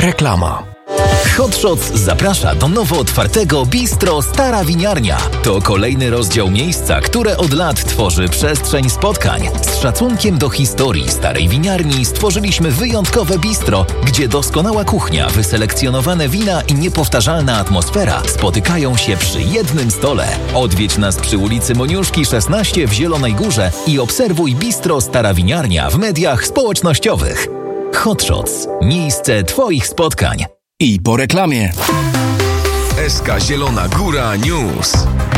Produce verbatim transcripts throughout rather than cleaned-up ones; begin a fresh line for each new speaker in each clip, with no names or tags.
Reklama. Hot Shots zaprasza do nowo otwartego Bistro Stara Winiarnia. To kolejny rozdział miejsca, które od lat tworzy przestrzeń spotkań. Z szacunkiem do historii starej winiarni stworzyliśmy wyjątkowe bistro, gdzie doskonała kuchnia, wyselekcjonowane wina i niepowtarzalna atmosfera spotykają się przy jednym stole. Odwiedź nas przy ulicy Moniuszki szesnaście w Zielonej Górze i obserwuj Bistro Stara Winiarnia w mediach społecznościowych. Hot Shots. Miejsce Twoich spotkań.
I po reklamie.
S K Zielona Góra News.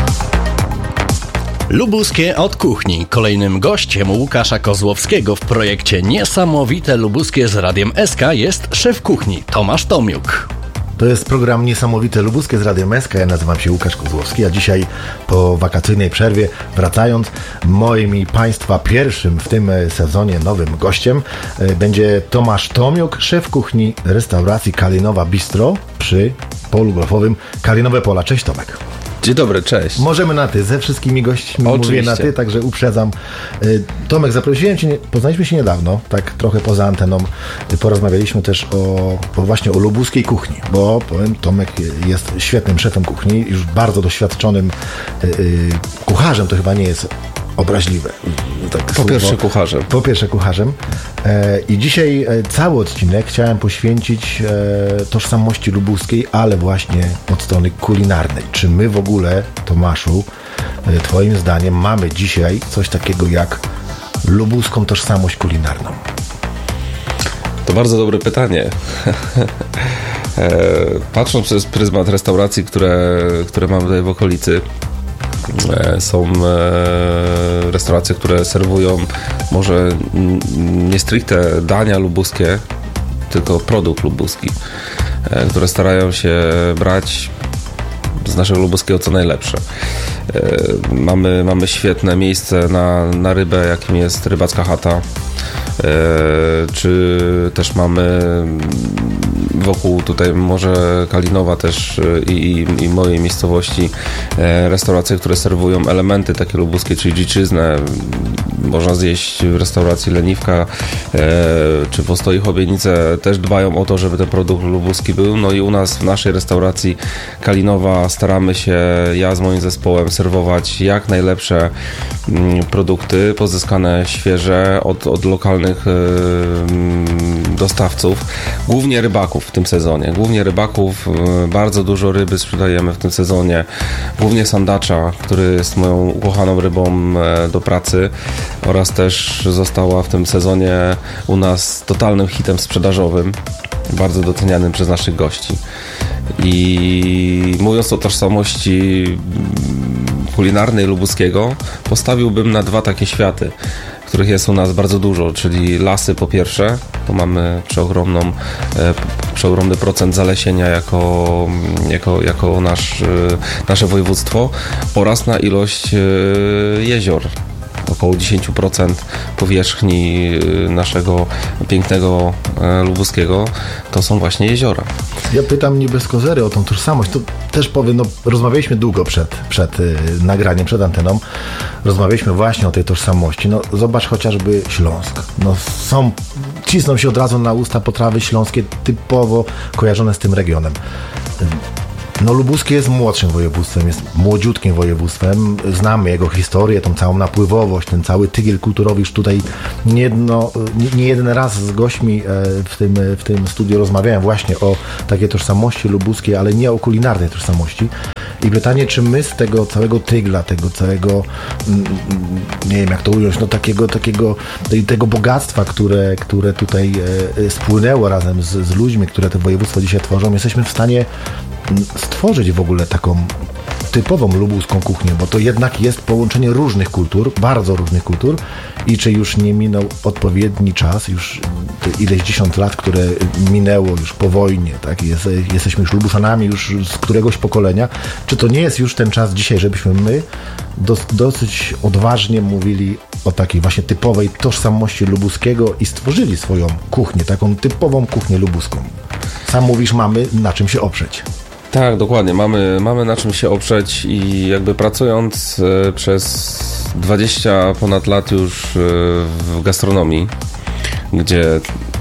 Lubuskie od kuchni. Kolejnym gościem Łukasza Kozłowskiego w projekcie Niesamowite Lubuskie z Radiem S K jest szef kuchni Tomasz Tomiuk.
To jest program Niesamowite Lubuskie z Radiem S K. Ja nazywam się Łukasz Kozłowski, a dzisiaj po wakacyjnej przerwie wracając, moim i Państwa pierwszym w tym sezonie nowym gościem będzie Tomasz Tomiuk, szef kuchni restauracji Kalinowa Bistro przy polu golfowym Kalinowe Pola. Cześć Tomek.
Dzień dobry, cześć.
Możemy na ty, ze wszystkimi gośćmi
Oczywiście.
mówię na ty, także uprzedzam. Tomek, zaprosiłem cię, poznaliśmy się niedawno, tak trochę poza anteną, porozmawialiśmy też o, o właśnie o lubuskiej kuchni, bo powiem, Tomek jest świetnym szefem kuchni, już bardzo doświadczonym kucharzem, to chyba nie jest obraźliwe. Tak,
po
słowo.
pierwsze kucharzem.
Po pierwsze kucharzem. E, I dzisiaj e, cały odcinek chciałem poświęcić e, tożsamości lubuskiej, ale właśnie od strony kulinarnej. Czy my w ogóle, Tomaszu, e, twoim zdaniem mamy dzisiaj coś takiego jak lubuską tożsamość kulinarną?
To bardzo dobre pytanie. e, patrząc przez pryzmat restauracji, które, które mamy tutaj w okolicy, są restauracje, które serwują może nie stricte dania lubuskie, tylko produkt lubuski, które starają się brać z naszego lubuskiego co najlepsze. Mamy, mamy świetne miejsce na, na rybę, jakim jest Rybacka Chata, czy też mamy wokół tutaj Morze Kalinowa też i, i, i mojej miejscowości restauracje, które serwują elementy takie lubuskie, czyli dziczyznę. Można zjeść w restauracji Leniwka czy w Ostoi Chobienice, też dbają o to, żeby ten produkt lubuski był. No i u nas w naszej restauracji Kalinowa staramy się, ja z moim zespołem, serwować jak najlepsze produkty pozyskane świeże od, od lokalnych dostawców, głównie rybaków w tym sezonie. Głównie rybaków, bardzo dużo ryby sprzedajemy w tym sezonie, głównie sandacza, który jest moją ukochaną rybą do pracy oraz też została w tym sezonie u nas totalnym hitem sprzedażowym, bardzo docenianym przez naszych gości. I mówiąc o tożsamości kulinarnej lubuskiego, postawiłbym na dwa takie światy, których jest u nas bardzo dużo, czyli lasy po pierwsze, to mamy przeogromną, e, przeogromny procent zalesienia jako, jako, jako nasz, e, nasze województwo, oraz na ilość e, jezior. Około dziesięć procent powierzchni naszego pięknego e, lubuskiego to są właśnie jeziora.
Ja pytam nie bez kozery o tą tożsamość. To też powiem, no rozmawialiśmy długo przed, przed y, nagraniem, przed anteną. Rozmawialiśmy właśnie o tej tożsamości. No zobacz chociażby Śląsk. No są, cisną się od razu na usta potrawy śląskie, typowo kojarzone z tym regionem. No lubuskie jest młodszym województwem, jest młodziutkim województwem. Znamy jego historię, tą całą napływowość, ten cały tygiel kulturowy. Już tutaj nie, jedno, nie, nie jeden raz z gośćmi w tym, w tym studiu rozmawiałem właśnie o takiej tożsamości lubuskiej, ale nie o kulinarnej tożsamości. I pytanie, czy my z tego całego tygla, tego całego, nie wiem jak to ująć, no takiego, takiego tego bogactwa, które, które tutaj spłynęło razem z, z ludźmi, które te województwo dzisiaj tworzą, jesteśmy w stanie stworzyć w ogóle taką typową lubuską kuchnię, bo to jednak jest połączenie różnych kultur, bardzo różnych kultur, i czy już nie minął odpowiedni czas, już ileś dziesiąt lat, które minęło już po wojnie, tak? Jest, jesteśmy już lubuszanami już z któregoś pokolenia, czy to nie jest już ten czas dzisiaj, żebyśmy my dos, dosyć odważnie mówili o takiej właśnie typowej tożsamości lubuskiego i stworzyli swoją kuchnię, taką typową kuchnię lubuską. Sam mówisz, mamy na czym się oprzeć.
Tak, dokładnie. Mamy, mamy na czym się oprzeć i jakby pracując e, przez dwadzieścia ponad lat już e, w gastronomii, gdzie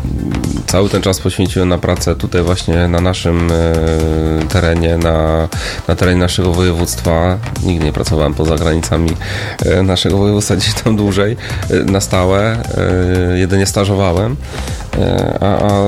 cały ten czas poświęciłem na pracę tutaj właśnie na naszym terenie, na, na terenie naszego województwa. Nigdy nie pracowałem poza granicami naszego województwa, gdzieś tam dłużej, na stałe. Jedynie stażowałem, a, a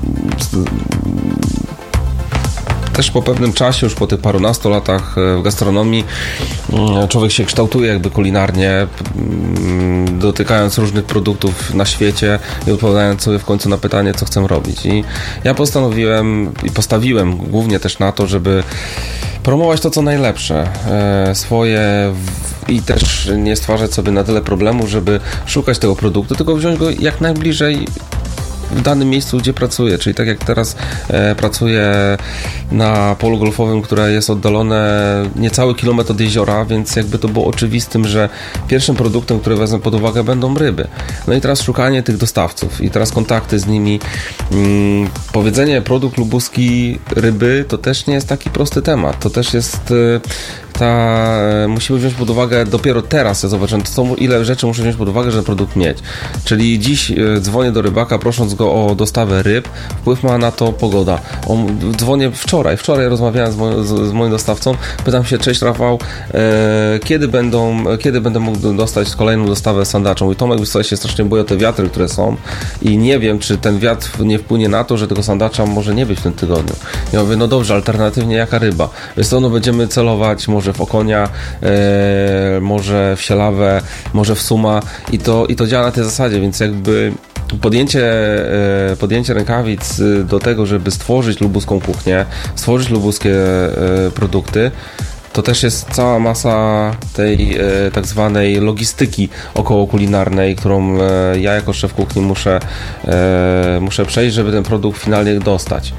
też po pewnym czasie, już po tych parunastu latach w gastronomii, człowiek się kształtuje jakby kulinarnie, dotykając różnych produktów na świecie i odpowiadając sobie w końcu na pytanie, co chcę robić. I ja postanowiłem i postawiłem głównie też na to, żeby promować to, co najlepsze, swoje i też nie stwarzać sobie na tyle problemu, żeby szukać tego produktu, tylko wziąć go jak najbliżej w danym miejscu, gdzie pracuję, czyli tak jak teraz e, pracuję na polu golfowym, które jest oddalone niecały kilometr od jeziora, więc jakby to było oczywistym, że pierwszym produktem, który wezmę pod uwagę, będą ryby. No i teraz szukanie tych dostawców i teraz kontakty z nimi. Mm, powiedzenie produkt lubuski ryby to też nie jest taki prosty temat. To też jest e, ta, musimy wziąć pod uwagę dopiero teraz, ja zobaczyłem, to są, ile rzeczy muszę wziąć pod uwagę, żeby produkt mieć. Czyli dziś dzwonię do rybaka, prosząc go o dostawę ryb, wpływ ma na to pogoda. O, dzwonię wczoraj, wczoraj rozmawiałem z, mo, z, z moim dostawcą, pytam się, cześć Rafał, e, kiedy będą, kiedy będę mógł dostać kolejną dostawę sandaczą? I Tomek, wiesz co, ja się strasznie boję o te wiatry, które są i nie wiem, czy ten wiatr nie wpłynie na to, że tego sandacza może nie być w tym tygodniu. Ja mówię, no dobrze, alternatywnie jaka ryba? Wiesz co, no będziemy celować może w okonia, e, może w sielawę, może w suma i to, i to działa na tej zasadzie, więc jakby podjęcie, e, podjęcie rękawic do tego, żeby stworzyć lubuską kuchnię, stworzyć lubuskie e, produkty, to też jest cała masa tej e, tak zwanej logistyki około kulinarnej, którą e, ja jako szef kuchni muszę, e, muszę przejść, żeby ten produkt finalnie dostać.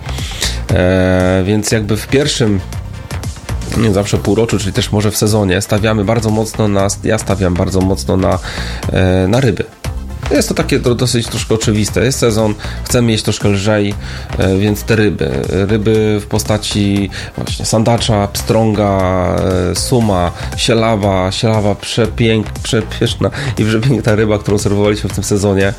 E, więc jakby w pierwszym nie zawsze półroczu, czyli też może w sezonie stawiamy bardzo mocno na, ja stawiam bardzo mocno na, na ryby. Jest to takie dosyć troszkę oczywiste. Jest sezon, chcemy mieć troszkę lżej, więc te ryby. Ryby w postaci właśnie sandacza, pstrąga, suma, sielawa. Sielawa przepięk, przepiękna i przepiękna ryba, którą serwowaliśmy w tym sezonie.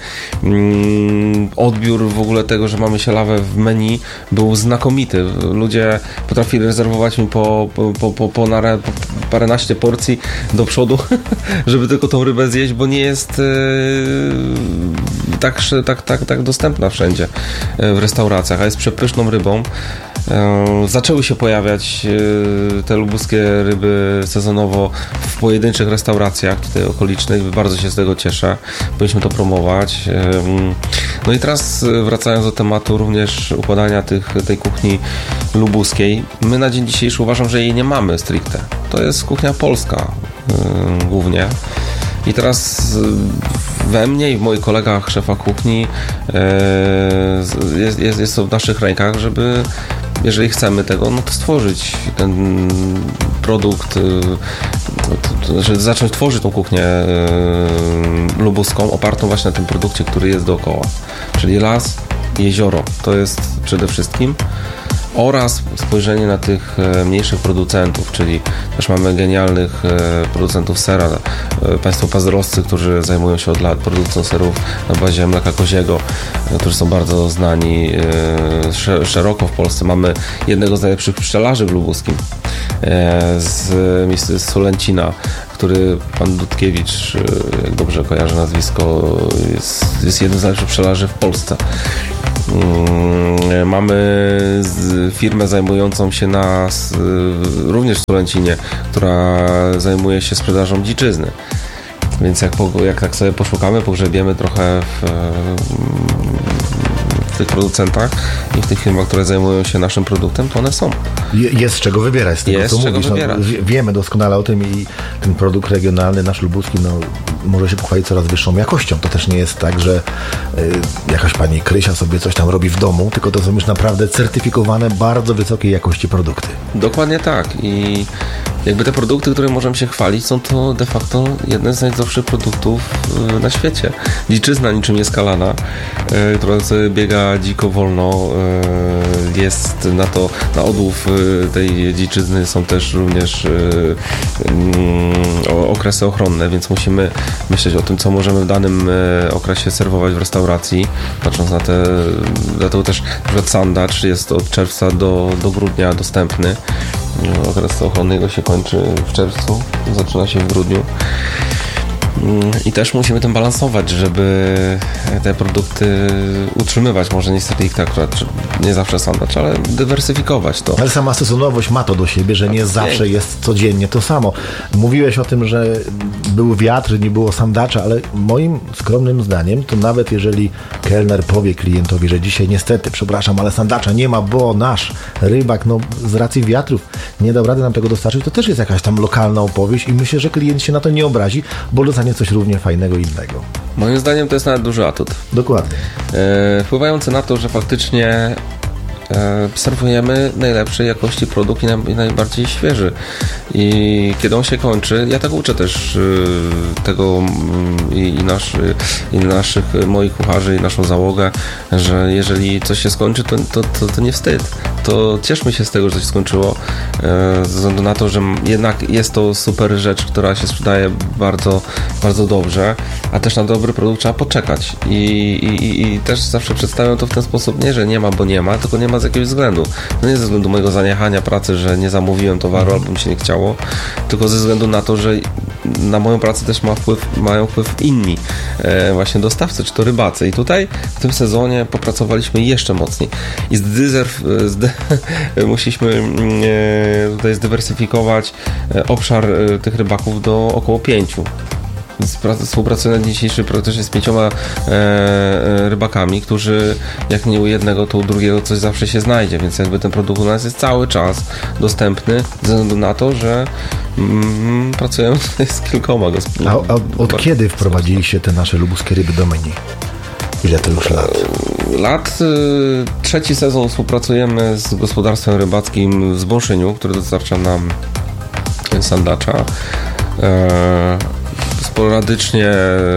Odbiór w ogóle tego, że mamy sielawę w menu, był znakomity. Ludzie potrafili rezerwować mi po, po, po, po, po, nare, po paręnaście porcji do przodu, żeby tylko tą rybę zjeść, bo nie jest Tak, tak, tak, tak dostępna wszędzie w restauracjach, a jest przepyszną rybą. Zaczęły się pojawiać te lubuskie ryby sezonowo w pojedynczych restauracjach tutaj okolicznych. Bardzo się z tego cieszę. Powinniśmy to promować. No i teraz wracając do tematu również układania tych, tej kuchni lubuskiej. My na dzień dzisiejszy uważam, że jej nie mamy stricte. To jest kuchnia polska głównie. I teraz we mnie i w moich kolegach szefa kuchni jest, jest, jest to w naszych rękach, żeby jeżeli chcemy tego, no to stworzyć ten produkt, żeby zacząć tworzyć tą kuchnię lubuską opartą właśnie na tym produkcie, który jest dookoła. Czyli las, jezioro, to jest przede wszystkim. Oraz spojrzenie na tych mniejszych producentów, czyli też mamy genialnych producentów sera, państwo pazerowscy, którzy zajmują się od lat produkcją serów na bazie mleka koziego, którzy są bardzo znani szeroko w Polsce. Mamy jednego z najlepszych pszczelarzy w lubuskim z, z Solęcina, który pan Dudkiewicz, jak dobrze kojarzę nazwisko, jest, jest jednym z najlepszych pszczelarzy w Polsce. Mamy firmę zajmującą się nas również w Solęcinie, która zajmuje się sprzedażą dziczyzny. Więc jak, jak tak sobie poszukamy, pogrzebiemy trochę w, w tych producentach i w tych firmach, które zajmują się naszym produktem, to one są.
Jest z czego wybierać z tego,
jest
co
czego
mówisz.
Wybierać.
No, wiemy doskonale o tym i ten produkt regionalny, nasz lubuski, no, może się pochwalić coraz wyższą jakością. To też nie jest tak, że y, jakaś pani Krysia sobie coś tam robi w domu, tylko to są już naprawdę certyfikowane, bardzo wysokiej jakości produkty.
Dokładnie tak. I jakby te produkty, które możemy się chwalić, są to de facto jedne z najzdrowszych produktów y, na świecie. Dziczyzna niczym nieskalana, y, która sobie biega dziko wolno, y, jest na to, na odłów y, tej dziczyzny są też również y, y, okresy ochronne, więc musimy myśleć o tym, co możemy w danym y, okresie serwować w restauracji, patrząc na te, dlatego też na przykład sandacz jest od czerwca do, do grudnia dostępny. Okres ochrony jego się kończy w czerwcu, zaczyna się w grudniu. I też musimy tym balansować, żeby te produkty utrzymywać. Może niestety ich tak akurat nie zawsze sandacz, ale dywersyfikować to.
Ale sama sezonowość ma to do siebie, że nie zawsze jest codziennie to samo. Mówiłeś o tym, że był wiatr, nie było sandacza, ale moim skromnym zdaniem to nawet jeżeli kelner powie klientowi, że dzisiaj niestety, przepraszam, ale sandacza nie ma, bo nasz rybak, no z racji wiatrów nie dał rady nam tego dostarczyć, to też jest jakaś tam lokalna opowieść i myślę, że klient się na to nie obrazi, bo dostanie coś równie fajnego i innego.
Moim zdaniem to jest nawet duży atut.
Dokładnie.
E, wpływający na to, że faktycznie e, serwujemy najlepszej jakości produkt i, na, i najbardziej świeży. I kiedy on się kończy, ja tak uczę też y, tego y, i, nasz, y, i naszych, moich kucharzy i naszą załogę, że jeżeli coś się skończy, to, to, to, to nie wstyd. To cieszmy się z tego, że to się skończyło, e, ze względu na to, że jednak jest to super rzecz, która się sprzedaje bardzo, bardzo dobrze, a też na dobry produkt trzeba poczekać. I, i, i też zawsze przedstawiam to w ten sposób, nie, że nie ma, bo nie ma, tylko nie ma z jakiegoś względu. No nie ze względu mojego zaniechania pracy, że nie zamówiłem towaru albo mi się nie chciało, tylko ze względu na to, że na moją pracę też ma wpływ, mają wpływ inni e, właśnie dostawcy, czy to rybacy. I tutaj w tym sezonie popracowaliśmy jeszcze mocniej. I zdyzerw, zdy, musieliśmy e, tutaj zdywersyfikować e, obszar e, tych rybaków do około pięciu. Współpracuję na dzisiejszy praktycznie z pięcioma e, rybakami, którzy jak nie u jednego, to u drugiego coś zawsze się znajdzie, więc jakby ten produkt u nas jest cały czas dostępny ze względu na to, że mm, pracujemy z kilkoma gospodarzami.
A, a od kiedy wprowadziliście te nasze lubuskie ryby do menu? Ile to już lat?
Lat. Trzeci sezon współpracujemy z gospodarstwem rybackim w Zbąszyniu, który dostarcza nam sandacza. E, sporadycznie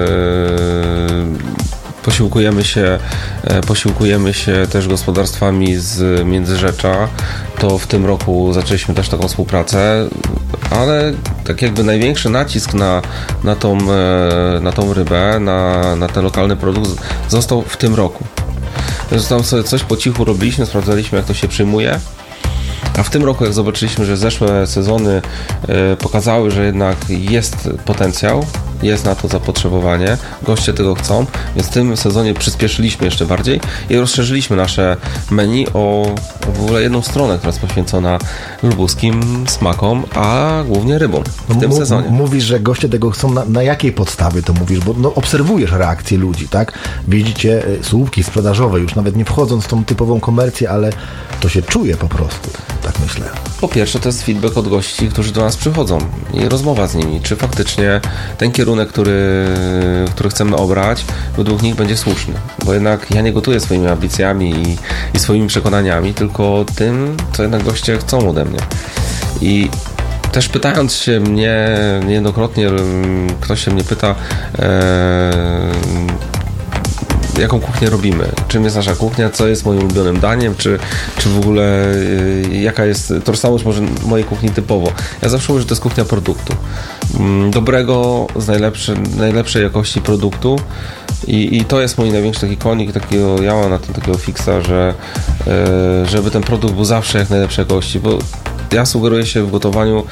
posiłkujemy się, posiłkujemy się też gospodarstwami z Międzyrzecza. To w tym roku zaczęliśmy też taką współpracę, ale tak jakby największy nacisk na, na, tą, na tą rybę, na, na ten lokalny produkt został w tym roku. Tam sobie coś po cichu robiliśmy, sprawdzaliśmy, jak to się przyjmuje. A w tym roku, jak zobaczyliśmy, że zeszłe sezony y, pokazały, że jednak jest potencjał, jest na to zapotrzebowanie, goście tego chcą, więc w tym sezonie przyspieszyliśmy jeszcze bardziej i rozszerzyliśmy nasze menu o w ogóle jedną stronę, która jest poświęcona lubuskim smakom, a głównie rybom w tym
M-
sezonie.
Mówisz, że goście tego chcą, na, na jakiej podstawie to mówisz? Bo no, obserwujesz reakcje ludzi, tak? Widzicie y, słupki sprzedażowe, już nawet nie wchodząc w tą typową komercję, ale to się czuje po prostu, tak myślę.
Po pierwsze, to jest feedback od gości, którzy do nas przychodzą i rozmowa z nimi, czy faktycznie ten kierunek, który, który chcemy obrać, według nich będzie słuszny. Bo jednak ja nie gotuję swoimi ambicjami i, i swoimi przekonaniami, tylko tym, co jednak goście chcą ode mnie. I też pytając się mnie, niejednokrotnie ktoś się mnie pyta, e, jaką kuchnię robimy, czym jest nasza kuchnia, co jest moim ulubionym daniem, czy, czy w ogóle y, jaka jest tożsamość może mojej kuchni typowo. Ja zawsze mówię, że to jest kuchnia produktu. Mm, dobrego, z najlepszy, najlepszej jakości produktu i, i to jest mój największy taki konik, takiego, ja mam na tym takiego fiksa, że y, żeby ten produkt był zawsze jak najlepszej jakości, bo ja sugeruję się w gotowaniu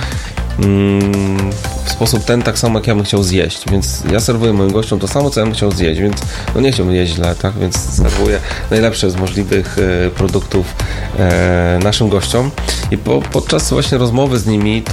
w sposób ten, tak samo jak ja bym chciał zjeść, więc ja serwuję moim gościom to samo, co ja bym chciał zjeść, więc no nie chciałbym jeść źle, tak, więc serwuję najlepsze z możliwych e, produktów e, naszym gościom i po, podczas właśnie rozmowy z nimi to